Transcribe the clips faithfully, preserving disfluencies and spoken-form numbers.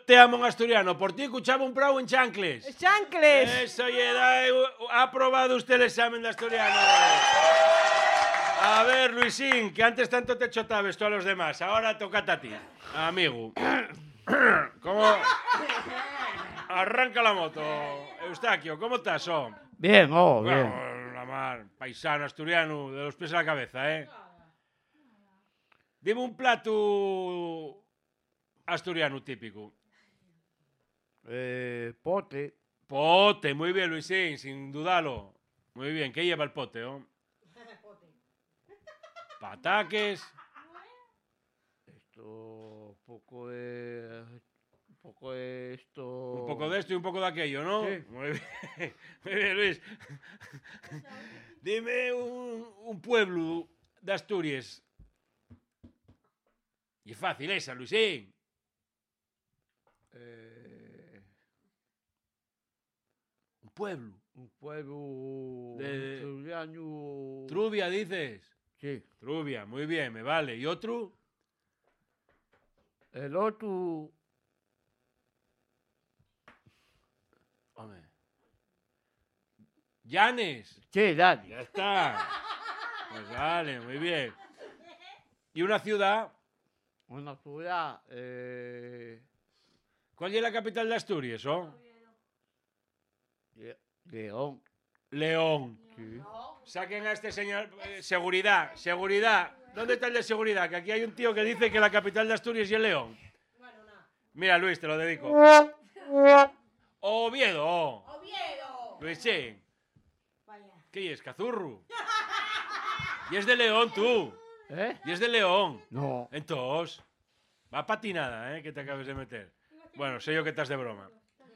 te amo en asturiano. Por ti escuchaba un prau en chancles. ¡Chancles! Eso, Yeda. Ha aprobado usted el examen de asturiano. A ver, Luisín, que antes tanto te chotabes tú a los demás. Ahora tócate a ti, amigo. ¿Cómo? Arranca la moto. Eustaquio, ¿cómo estás, oh? Bien, oh, bien. Bueno, la mar, paisano asturiano, de los pies a la cabeza, ¿eh? Dime un plato asturiano típico. Eh, pote. Pote, muy bien, Luisín, sin dudarlo. Muy bien, ¿qué lleva el pote, oh? Pataques. Esto, poco de... Un poco de esto... Un poco de esto y un poco de aquello, ¿no? Sí. Muy bien, muy bien, Luis. Dime un, un pueblo de Asturias. Y es fácil esa, Luisín. Eh, Un pueblo. un pueblo... De- asturiano... Trubia, dices. Sí. Trubia, muy bien, me vale. ¿Y otro? El otro... Hombre. Llanes. Sí, Dani. Ya está. Pues vale, muy bien. ¿Y una ciudad? Una ciudad... Eh, ¿Cuál es la capital de Asturias, oh? Le- León. León. Sí. Saquen a este señor. eh, seguridad, seguridad. ¿Dónde está el de seguridad? Que aquí hay un tío que dice que la capital de Asturias es León. Mira, Luis, te lo dedico. Oviedo. ¡Oviedo! Luisín. Vaya. ¿Qué es? Cazurru. Y es de León, tú. ¿Eh? Y es de León. No. Entonces, va patinada, ¿eh? Que te acabes de meter. Bueno, sé yo que estás de broma.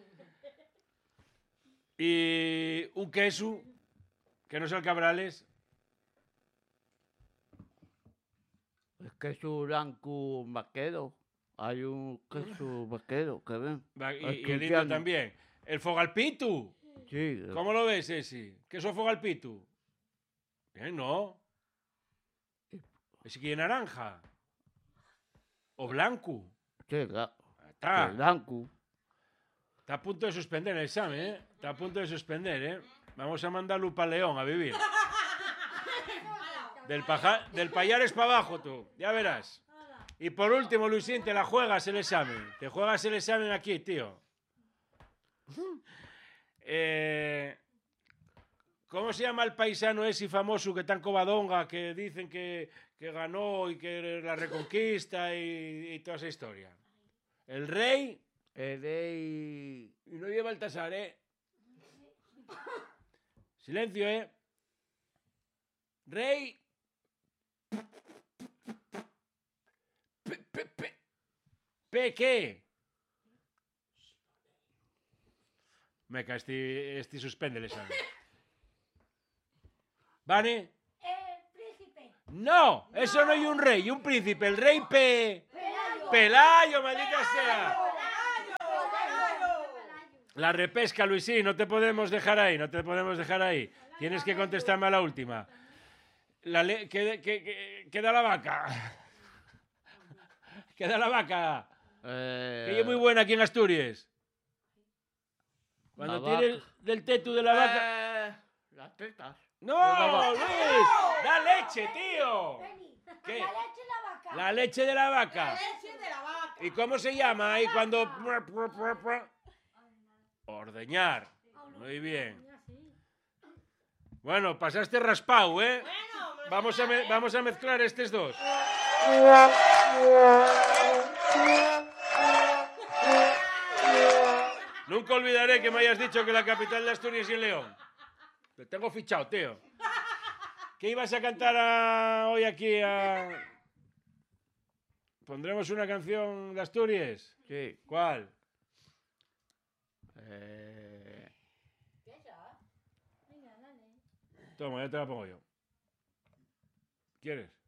Y un queso, que no es el Cabrales. El queso blanco vaquero. Hay un queso vaquero, que ven. Va- Y, y el indio Asturiano. también. El fogalpitu. Sí. ¿Cómo lo ves, ese? ¿Queso fogalpitu? Bien, ¿no? Ese que es naranja. O blanco. Sí, claro. Está. El blanco. Está a punto de suspender el examen, ¿eh? Está a punto de suspender, ¿eh? Vamos a mandarlo para León a vivir. Del, paja, del Payares para abajo, tú. Ya verás. Y por último, Luisín, te la juegas el examen. Te juegas el examen aquí, tío. Eh, ¿Cómo se llama el paisano ese famoso que está en Covadonga, que dicen que, que ganó y que la reconquista y, y toda esa historia? El rey... El rey... Y no lleva el tasar, ¿eh? Silencio, ¿eh? Rey... Pe, pe, pe. ¿Pe qué? Meca, este, este suspende el examen. ¿Vane? El príncipe. No, eso no hay un rey, un príncipe. El rey Pe... Pelayo. Pelayo, maldita sea. La repesca, Luisín, no te podemos dejar ahí, no te podemos dejar ahí. Tienes que contestarme a la última. La le- ¿qué, qué- qué- queda la vaca? Queda la vaca. Eh, Que ella es muy buena aquí en Asturias. Cuando La tienes vaca. del tetu de la vaca... eh, las tetas. ¡No, vaca. Luis! ¡Da leche, tío! Penny, ¿Qué? La leche de la vaca. La leche de la vaca. Leche de la vaca. ¿Y cómo se llama ahí cuando... Ordeñar. Muy bien. Bueno, pasaste raspado, ¿eh? Bueno, me Vamos a, me- vamos a mezclar estos dos. Nunca olvidaré que me hayas dicho que la capital de Asturias es León. Te tengo fichado, tío. ¿Qué ibas a cantar a- hoy aquí? A... ¿Pondremos una canción de Asturias? Sí. ¿Cuál? Eh, Venga, dale. Toma, ya te la pongo yo. ¿Quieres?